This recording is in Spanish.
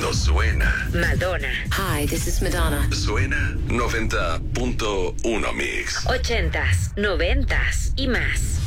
no suena. Madonna. Hi, this is Madonna. Suena 90.1 Mix. 80s, 90s y más.